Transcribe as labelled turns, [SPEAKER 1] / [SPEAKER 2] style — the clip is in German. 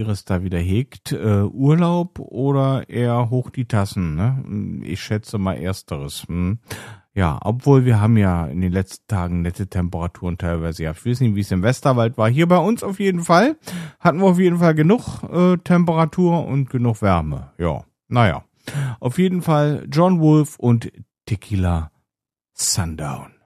[SPEAKER 1] es da wieder hegt, Urlaub oder eher hoch die Tassen, ne? Ich schätze mal ersteres. Ja, obwohl wir haben ja in den letzten Tagen nette Temperaturen teilweise gehabt. Ich weiß nicht, wie es im Westerwald war. Hier bei uns auf jeden Fall hatten wir auf jeden Fall genug Temperatur und genug Wärme. Ja, naja. Auf jeden Fall John Wolf und Tequila Sundown.